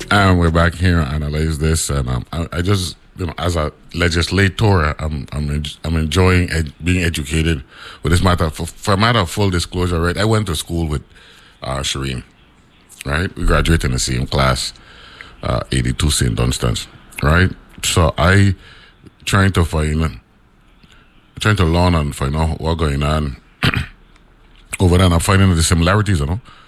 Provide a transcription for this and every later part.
And we're back here to analyze this, and I just, as a legislator, I'm enjoying being educated with this matter. For a matter of full disclosure, right? I went to school with Shireen, right? We graduated in the same class, 82 St. Dunstan's, right? So I trying to learn and find out what's going on over there. And I'm finding the similarities,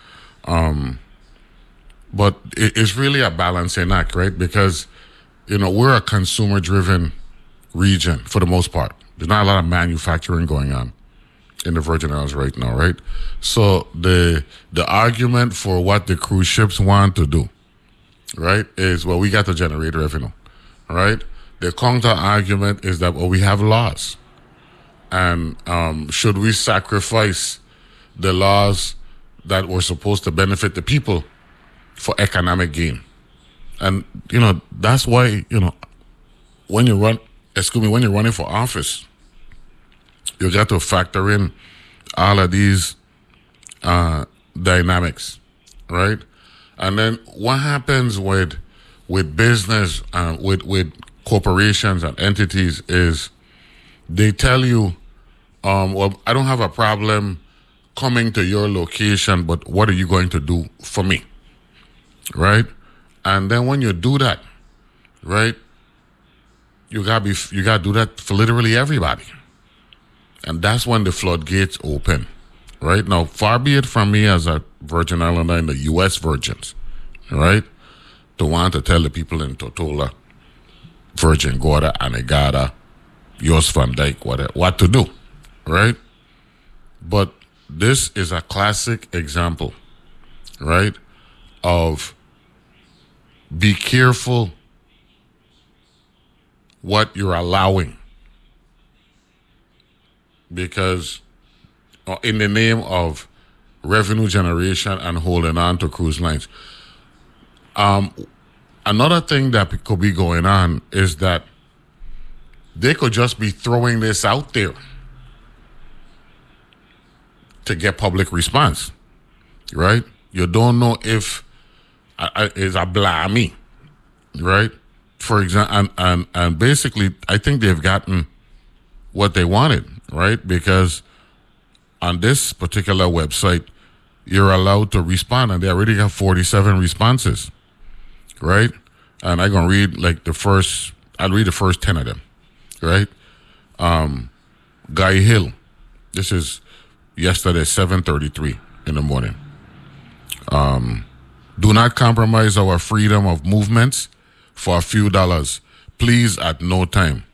but it's really a balancing act, right? Because, we're a consumer-driven region for the most part. There's not a lot of manufacturing going on in the Virgin Islands right now, right? So the argument for what the cruise ships want to do, right, is, well, we got to generate revenue, right? The counter-argument is that, well, we have laws. And should we sacrifice the laws that were supposed to benefit the people for economic gain? And, that's why, when you're running for office, you got to factor in all of these dynamics, right? And then what happens with business, with corporations and entities is they tell you, well, I don't have a problem coming to your location, but what are you going to do for me? Right? And then when you do that, right, you gotta do that for literally everybody. And that's when the floodgates open. Right? Now, far be it from me as a Virgin Islander in the US Virgins, right, to want to tell the people in Tortola, Virgin Gorda, Anegada, Jos Van Dyke, what to do, right? But this is a classic example, right, of be careful what you're allowing, because in the name of revenue generation and holding on to cruise lines. Another thing that could be going on is that they could just be throwing this out there to get public response, right? You don't know if it's a blamey, right? For example, and basically, I think they've gotten what they wanted, right? Because on this particular website, you're allowed to respond, and they already got 47 responses, right? And I'm going to read I'll read the first 10 of them, right? Guy Hill, this is yesterday, 7:33 in the morning. Do not compromise our freedom of movements for a few dollars. Please, at no time.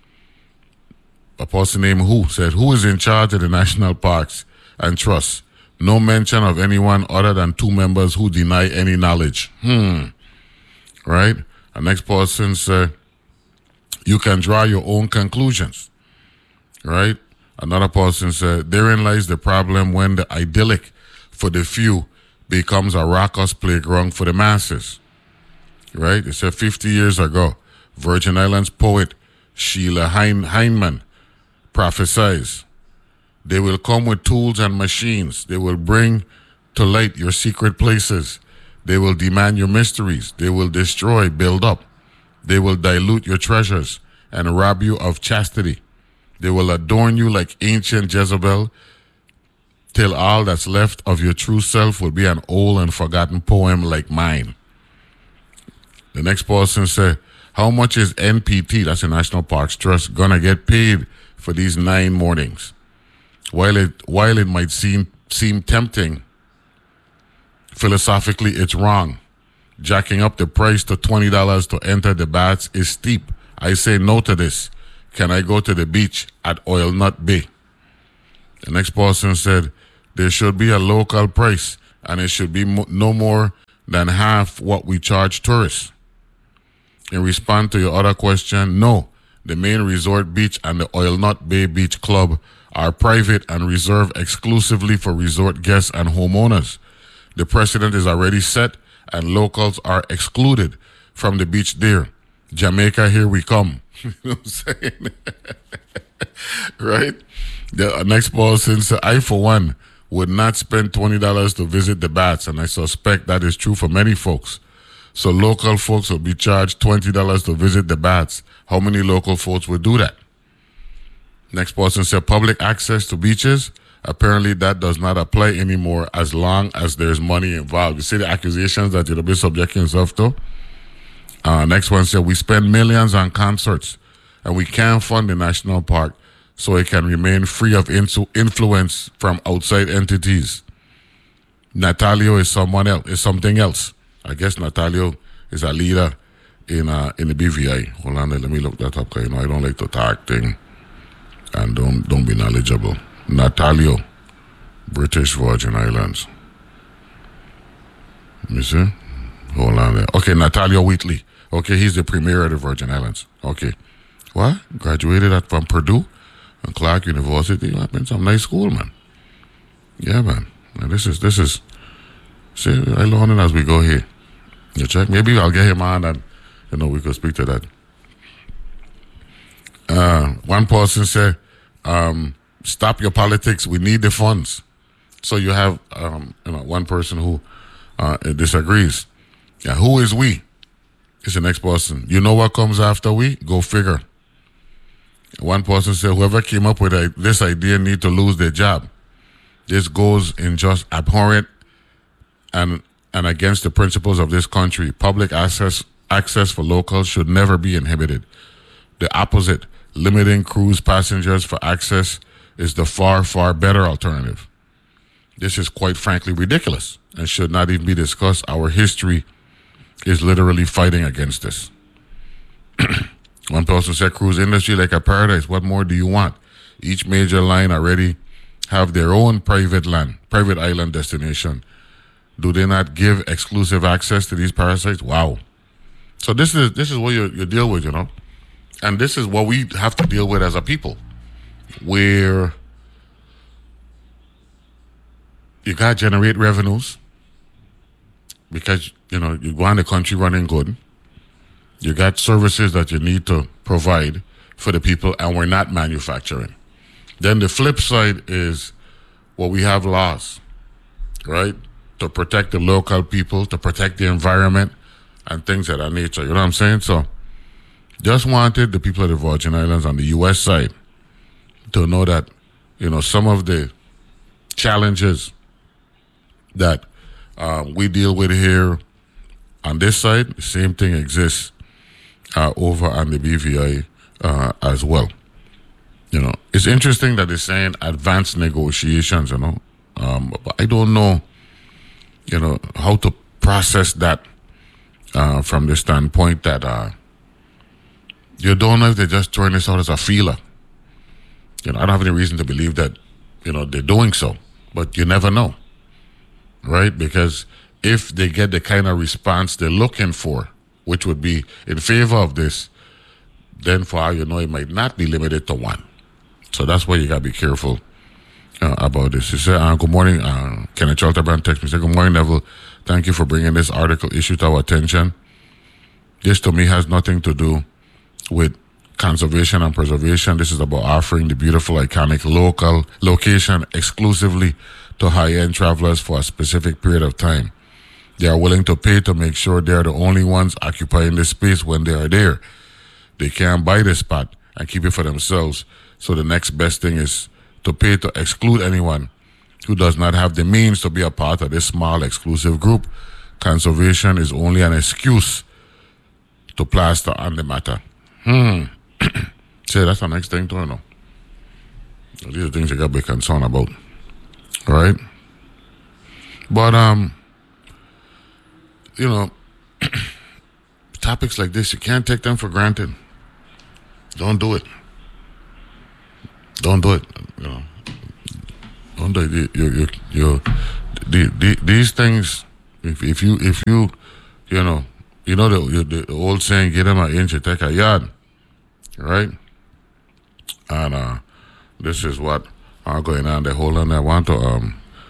A person named Who said, who is in charge of the national parks and trusts? No mention of anyone other than two members who deny any knowledge. Right? The next person said, you can draw your own conclusions. Right? Another person said, therein lies the problem when the idyllic for the few becomes a raucous playground for the masses. Right? It said 50 years ago, Virgin Islands poet Sheila Heinemann prophesies, they will come with tools and machines. They will bring to light your secret places. They will demand your mysteries. They will destroy, build up. They will dilute your treasures and rob you of chastity. They will adorn you like ancient Jezebel till all that's left of your true self will be an old and forgotten poem like mine. The next person said, how much is NPT, that's the National Parks Trust, gonna get paid for these 9 mornings? While it might seem tempting, philosophically it's wrong. Jacking up the price to $20 to enter the baths is steep. I say no to this. Can I go to the beach at Oil Nut Bay? The next person said, there should be a local price and it should be no more than half what we charge tourists. In response to your other question, no. The main resort beach and the Oil Nut Bay Beach Club are private and reserved exclusively for resort guests and homeowners. The precedent is already set and locals are excluded from the beach there. Jamaica, here we come. You know what I'm saying? Right? The next person said, I, for one, would not spend $20 to visit the baths, and I suspect that is true for many folks. So local folks will be charged $20 to visit the baths. How many local folks would do that? Next person said public access to beaches. Apparently that does not apply anymore as long as there's money involved. You see the accusations that you'll be subjecting yourself to? Next one said we spend millions on concerts and we can't fund the national park so it can remain free of influence from outside entities. Natalio is something else. I guess Natalio is a leader in the BVI. Hold on, let me look that up because I don't like to talk thing and don't be knowledgeable. Natalio, British Virgin Islands. Let me see. Hold on there. Okay, Natalio Wheatley. Okay, he's the premier of the Virgin Islands. Okay. What? Graduated from Purdue and Clark University. I've been some nice school, man. Yeah, man. Now, this is. See, I learn it as we go here. You check. Maybe I'll get him on and we could speak to that. One person said, "Stop your politics. We need the funds." So you have one person who disagrees. Yeah, who is we? It's the next person. You know what comes after we? Go figure. One person said, "Whoever came up with this idea need to lose their job. This goes in just abhorrent and against the principles of this country. Public access for locals should never be inhibited. The opposite, limiting cruise passengers for access, is the far, far better alternative. This is quite frankly ridiculous and should not even be discussed. Our history is literally fighting against this." One person said, "Cruise industry like a paradise. What more do you want? Each major line already have their own private island destination. Do they not give exclusive access to these parasites?" Wow. So this is what you deal with, and this is what we have to deal with as a people, where you got to generate revenues because you want the country running good. You got services that you need to provide for the people, and we're not manufacturing. Then the flip side is, well, we have laws, right, to protect the local people, to protect the environment, and things of that nature. You know what I'm saying? So just wanted the people of the Virgin Islands on the U.S. side to know that, some of the challenges that we deal with here on this side, the same thing exists over on the BVI as well. It's interesting that they're saying advanced negotiations, but I don't know, how to process that from the standpoint that you don't know if they're just throwing this out as a feeler. I don't have any reason to believe that, they're doing so, but you never know, right? Because if they get the kind of response they're looking for, which would be in favor of this, then for all you know, it might not be limited to one. So that's why you got to be careful about this. He said, good morning, Kenneth Chalterbrand text me. He said, good morning, Neville. Thank you for bringing this article issue to our attention. This to me has nothing to do with conservation and preservation. This is about offering the beautiful, iconic local location exclusively to high-end travelers for a specific period of time. They are willing to pay to make sure they are the only ones occupying this space when they are there. They can't buy the spot and keep it for themselves. So the next best thing is to pay to exclude anyone who does not have the means to be a part of this small exclusive group. Conservation is only an excuse to plaster on the matter. See, that's the next thing to know. These are things you got to be concerned about. All right? But, topics like this, you can't take them for granted. Don't do it. Don't do it. Don't do it. These things. If you the old saying, "Get them an inch, you take a yard," right? And this is what going on. Hold on. I want to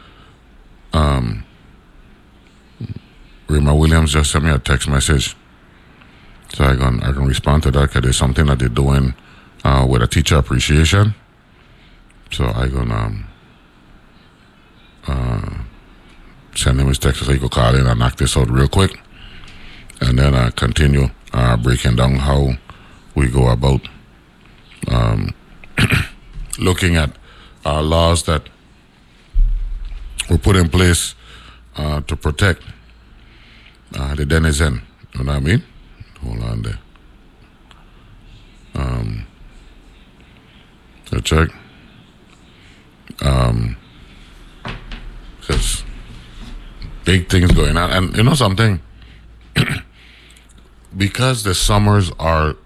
Rima Williams just sent me a text message, so I can respond to that because there's something that they're doing with a teacher appreciation. So I gonna send him his text so he could call in and knock this out real quick. and then continue breaking down how we go about looking at laws that were put in place to protect the denizen. You know what I mean? Hold on there. So check. Because big things going on. And you know something? Because the summers are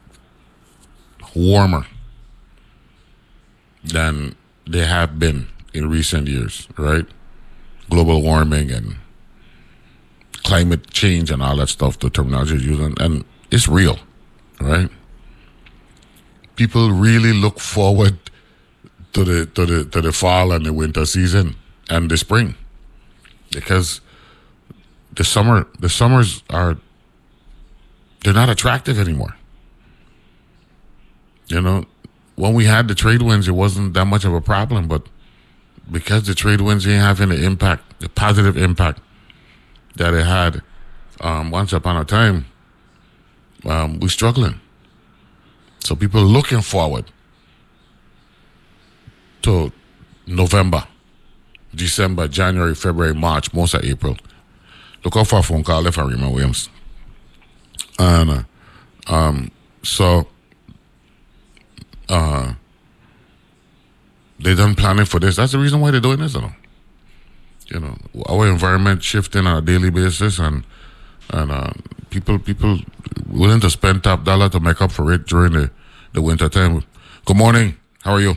warmer than they have been in recent years, right? Global warming and climate change and all that stuff, the terminology is using, and it's real, right? People really look forward to the fall and the winter season and the spring, because the summers they're not attractive anymore. You know, when we had the trade winds, it wasn't that much of a problem, but because the trade winds ain't having the positive impact that it had once upon a time, we're struggling. So people are looking forward to November, December, January, February, March, most of April. Look how far phone call left from Raymond Williams. And so they done planning for this. That's the reason why they're doing this, you know. You know, our environment shifting on a daily basis, and people willing to spend top dollar to make up for it during the winter time. Good morning. How are you?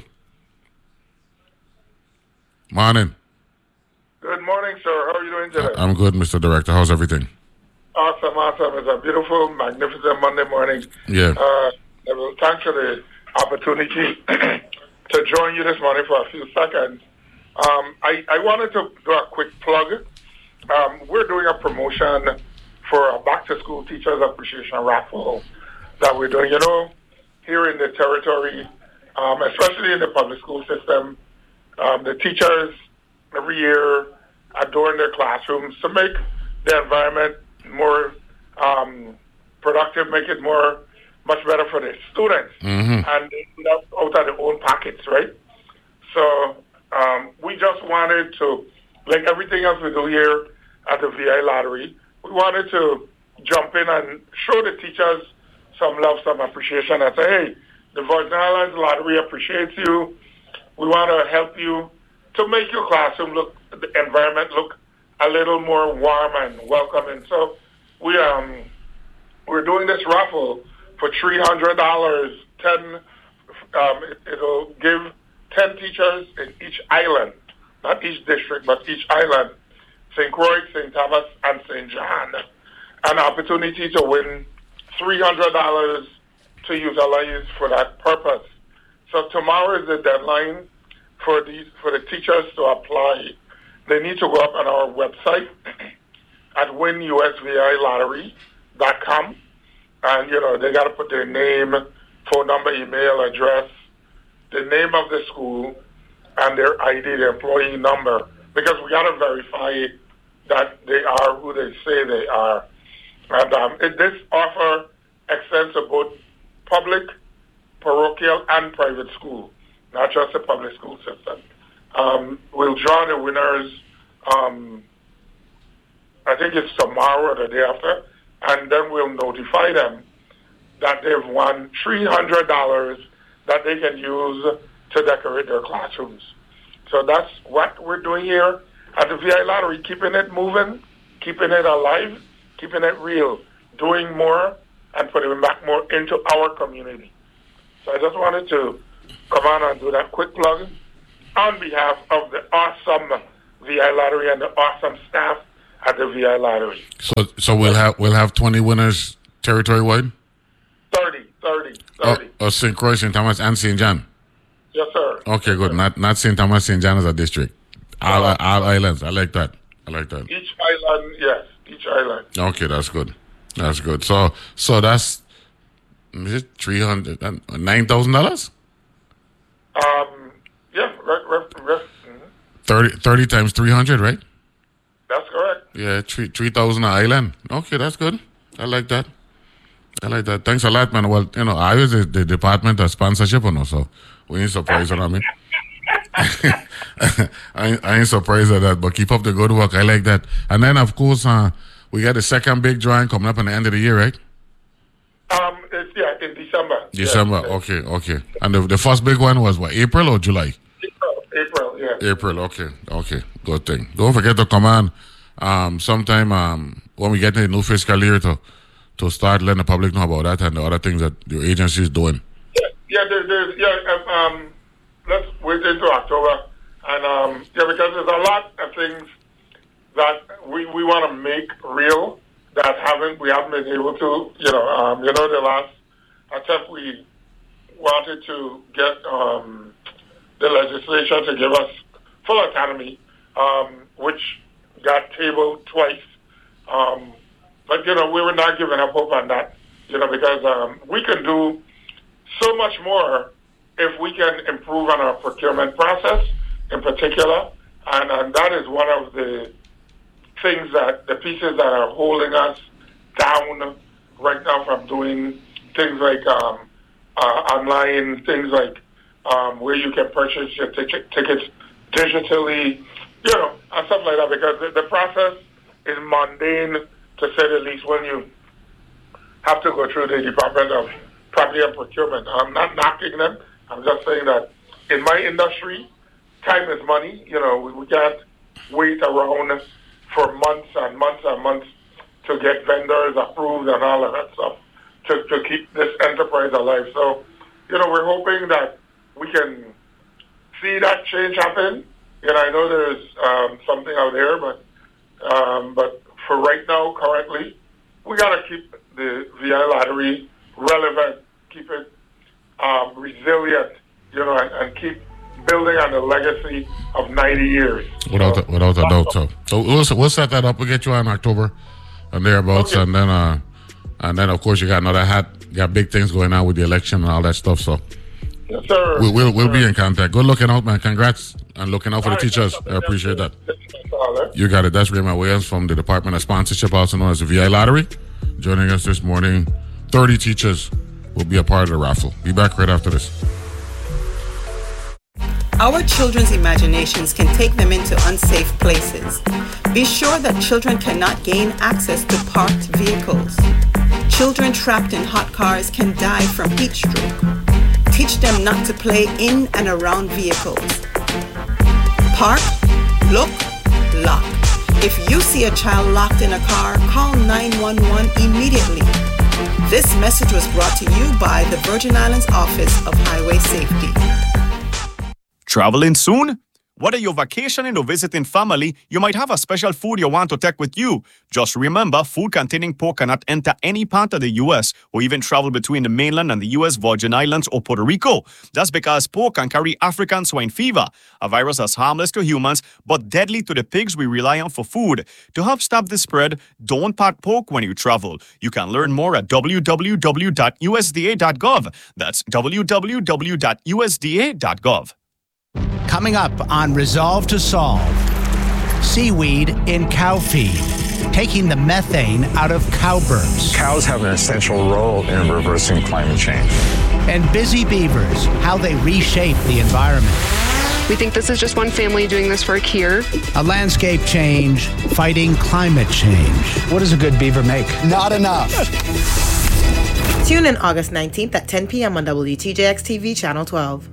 Morning. Good morning, sir. How are you doing today? I'm good, Mr. Director. How's everything? Awesome. It's a beautiful, magnificent Monday morning. Yeah. Thanks for the opportunity to join you this morning for a few seconds. I wanted to do a quick plug. We're doing a promotion for a back-to-school Teachers Appreciation Raffle that we're doing. You know, here in the territory, especially in the public school system, the teachers every year adorn their classrooms to make the environment more productive, make it much better for the students, and they do that out of their own pockets, right? So we just wanted to, like everything else we do here at the VI Lottery, we wanted to jump in and show the teachers some love, some appreciation, and say, hey, the Virgin Islands Lottery appreciates you. We want to help you to make your classroom the environment look a little more warm and welcoming. So we're doing this raffle for $300. It'll give 10 teachers in each island, not each district, but each island, St. Croix, St. Thomas, and St. John, an opportunity to win $300 to utilize for that purpose. So tomorrow is the deadline for the teachers to apply. They need to go up on our website at winusvilottery.com, and they got to put their name, phone number, email address, the name of the school, and their ID, the employee number, because we got to verify that they are who they say they are. And this offer extends to both public, parochial, and private school, not just the public school system. We'll draw the winners, I think it's tomorrow or the day after, and then we'll notify them that they've won $300 that they can use to decorate their classrooms. So that's what we're doing here at the VI Lottery, keeping it moving, keeping it alive, keeping it real, doing more and putting back more into our community. So I just wanted to come on and do that quick plug on behalf of the awesome VI Lottery and the awesome staff at the VI Lottery. So we'll have 20 winners territory-wide? 30. St. Croix, St. Thomas, and St. John? Yes, sir. Okay, good. Not St. Thomas, St. John as a district. All islands. I like that. Each island, yes. Each island. Okay, that's good. So that's, is it $9,000? Yeah, right. 30 times 300, right? That's correct. Yeah, 3,000 an island. Okay, that's good. I like that. Thanks a lot, man. Well, I use the department of sponsorship, so we ain't surprised, I mean. I ain't surprised at that, but keep up the good work. I like that. And then, of course, we got the second big drawing coming up at the end of the year, right? It's in December. December, yeah. Okay. And the first big one was what, April or July? April, yeah. April, okay. Good thing. Don't forget to come on sometime when we get into the new fiscal year to start letting the public know about that and the other things that your agency is doing. Let's wait until October, and because there's a lot of things that we want to make real that we haven't been able to. The last attempt we wanted to get the legislature to give us full autonomy, which got tabled twice. But we were not giving up hope on that, because we can do so much more if we can improve on our procurement process in particular. And that is one of the things the pieces that are holding us down right now from doing things like online, things like where you can purchase your tickets digitally, and stuff like that, because the process is mundane, to say the least, when you have to go through the Department of Property and Procurement. I'm not knocking them. I'm just saying that in my industry, time is money. We can't wait around for months and months and months to get vendors approved and all of that stuff to keep this enterprise alive. So, we're hoping that we can see that change happen. I know there's something out there, but for right now, currently, we got to keep the VI lottery relevant, keep it resilient, and keep building on the legacy of 90 years. Without a doubt, so we'll set that up. We'll get you on October and thereabouts, okay. and then of course you got another hat. You got big things going on with the election and all that stuff. So yes, sir. We'll be in contact. Good looking out, man. Congrats and looking out for the teachers. I appreciate that. You got it. That's Raymond Williams from the Department of Sponsorship, also known as the VI Lottery, joining us this morning. 30 teachers will be a part of the raffle. Be back right after this. Our children's imaginations can take them into unsafe places. Be sure that children cannot gain access to parked vehicles. Children trapped in hot cars can die from heat stroke. Teach them not to play in and around vehicles. Park, look, lock. If you see a child locked in a car, call 911 immediately. This message was brought to you by the Virgin Islands Office of Highway Safety. Traveling soon? Whether you're vacationing or visiting family, you might have a special food you want to take with you. Just remember, food containing pork cannot enter any part of the U.S. or even travel between the mainland and the U.S. Virgin Islands or Puerto Rico. That's because pork can carry African swine fever, a virus that's harmless to humans but deadly to the pigs we rely on for food. To help stop the spread, don't pack pork when you travel. You can learn more at www.usda.gov. That's www.usda.gov. Coming up on Resolve to Solve, seaweed in cow feed, taking the methane out of cow burps. Cows have an essential role in reversing climate change. And busy beavers, how they reshape the environment. We think this is just one family doing this work here. A landscape change, fighting climate change. What does a good beaver make? Not enough. Tune in August 19th at 10 p.m. on WTJX TV, Channel 12.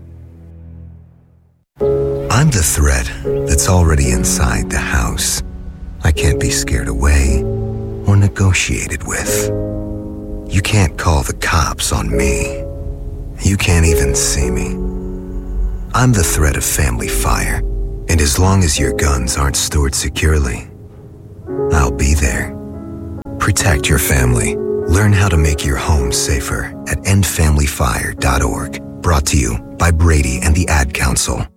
I'm the threat that's already inside the house. I can't be scared away or negotiated with. You can't call the cops on me. You can't even see me. I'm the threat of family fire, and as long as your guns aren't stored securely, I'll be there. Protect your family. Learn how to make your home safer at endfamilyfire.org. Brought to you by Brady and the Ad Council.